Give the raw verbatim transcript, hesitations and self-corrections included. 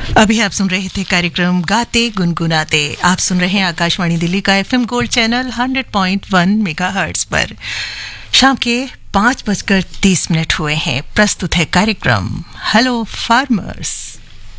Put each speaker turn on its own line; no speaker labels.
अभी आप सुन रहे थे कार्यक्रम गाते गुनगुनाते। आप सुन रहे हैं आकाशवाणी दिल्ली का FM gold channel hundred point वन मेगाहर्ट्ज पर। शाम के पाँच बजकर तीस मिनट हुए हैं। प्रस्तुत है कार्यक्रम हेलो फार्मर्स।